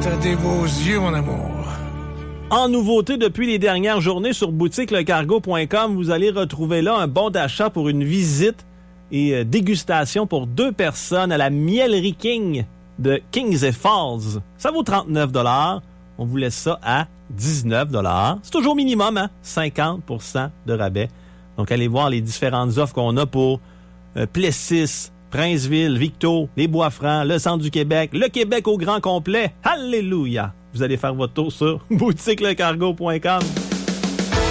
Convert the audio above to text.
T'as des beaux yeux, mon amour. En nouveauté depuis les dernières journées sur boutiquelecargo.com, vous allez retrouver là un bon d'achat pour une visite et dégustation pour 2 personnes à la Mielerie King de Kings et Falls. Ça vaut 39 $. On vous laisse ça à 19 $. C'est toujours minimum, hein? 50% de rabais. Donc, allez voir les différentes offres qu'on a pour Plessis, Princeville, Victo, les Bois-Francs, le centre du Québec, le Québec au grand complet. Alléluia! Vous allez faire votre tour sur boutiquelecargo.com.